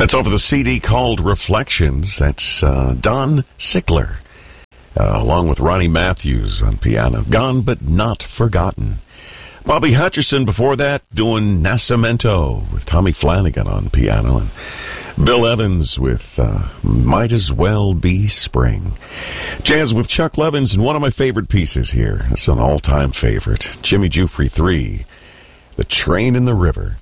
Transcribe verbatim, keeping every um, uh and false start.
That's off of the C D called Reflections. That's uh, Don Sickler, uh, along with Ronnie Matthews on piano. Gone But Not Forgotten. Bobby Hutcherson before that doing Nascimento with Tommy Flanagan on piano. And Bill Evans with uh, Might As Well Be Spring. Jazz with Chuck Levins, and one of my favorite pieces here. It's an all-time favorite. Jimmy Giuffre three, The Train in the River.